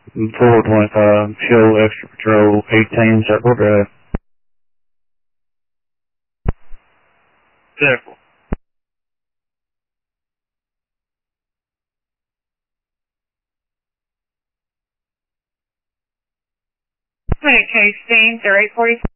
425, show extra patrol 18 Circle Drive. Circle. Okay, Steve, they're 840.